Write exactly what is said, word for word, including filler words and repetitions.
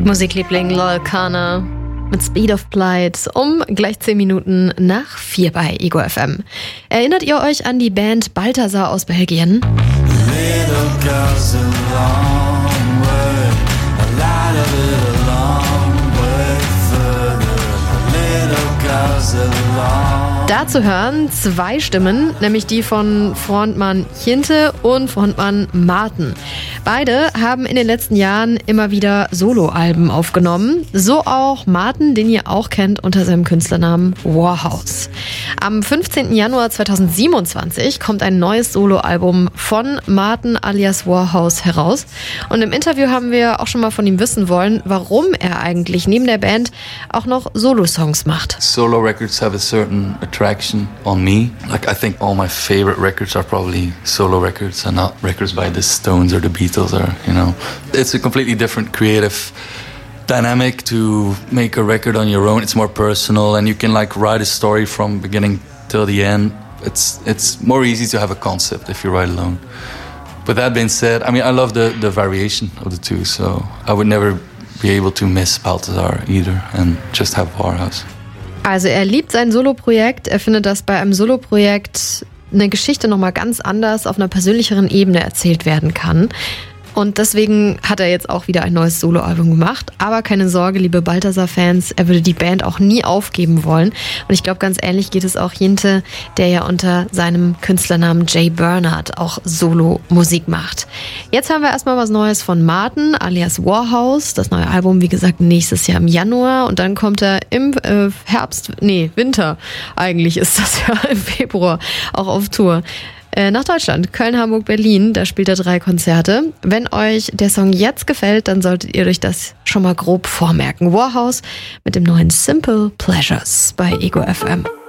Musikliebling Loyal Kana mit Speed of Flight um gleich zehn Minuten nach vier bei Ego F M. Erinnert ihr euch an die Band Balthazar aus Belgien? Da zu hören zwei Stimmen, nämlich die von Frontmann Jinte und Frontmann Marten. Beide haben in den letzten Jahren immer wieder Soloalben aufgenommen. So auch Marten, den ihr auch kennt unter seinem Künstlernamen Warhouse. Am fünfzehnten Januar zweitausendsiebenundzwanzig kommt ein neues Soloalbum von Marten alias Warhouse heraus. Und im Interview haben wir auch schon mal von ihm wissen wollen, warum er eigentlich neben der Band auch noch Solo-Songs macht. Solo records have a certain attraction on me. Like I think all my favorite records are probably solo records and not records by the Stones or the Beatles or, you know. It's a completely different creative dynamic to make a record on your own. It's more personal and you can like write a story from beginning till the end. It's it's more easy to have a concept if you write alone. But that being said, I mean I love the, the variation of the two, so I would never be able to miss Balthazar either and just have Warhouse. Also er liebt sein Soloprojekt, er findet, dass bei einem Soloprojekt eine Geschichte nochmal ganz anders auf einer persönlicheren Ebene erzählt werden kann. Und deswegen hat er jetzt auch wieder ein neues Soloalbum gemacht. Aber keine Sorge, liebe Balthazar-Fans, er würde die Band auch nie aufgeben wollen. Und ich glaube, ganz ähnlich geht es auch Jinte, der ja unter seinem Künstlernamen Jay Bernard auch Solo-Musik macht. Jetzt haben wir erstmal was Neues von Marten alias Warhouse. Das neue Album, wie gesagt, nächstes Jahr im Januar. Und dann kommt er im äh, Herbst, nee, Winter eigentlich ist das ja im Februar auch auf Tour. Nach Deutschland, Köln, Hamburg, Berlin, da spielt er drei Konzerte. Wenn euch der Song jetzt gefällt, dann solltet ihr euch das schon mal grob vormerken. Warhouse mit dem neuen Simple Pleasures bei Ego F M.